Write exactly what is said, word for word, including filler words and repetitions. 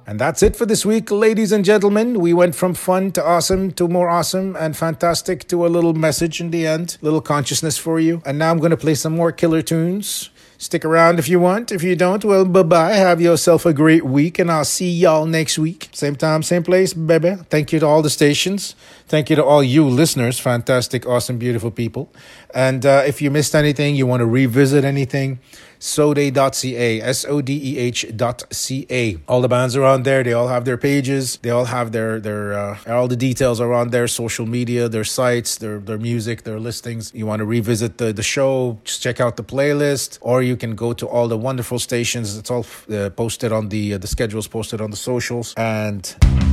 And that's it for this week, ladies and gentlemen. We went from fun to awesome to more awesome and fantastic to a little message in the end, little consciousness for you. And now I'm going to play some more killer tunes. Stick around if you want. If you don't, well, bye-bye. Have yourself a great week, and I'll see y'all next week. Same time, same place, baby. Thank you to all the stations. Thank you to all you listeners. Fantastic, awesome, beautiful people. And uh, if you missed anything, you want to revisit anything, sodeh dot c a, S O D E H dot C A. All the bands are on there. They all have their pages. They all have their, their uh, all the details are on their social media, their sites, their, their music, their listings. You want to revisit the, the show, just check out the playlist, or you can go to all the wonderful stations. It's all uh, posted on the, uh, the schedules posted on the socials. And